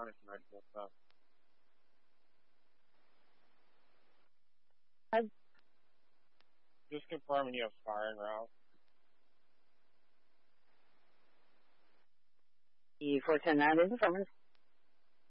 medical stuff. Just confirming you have fire en route. E410 is affirmative.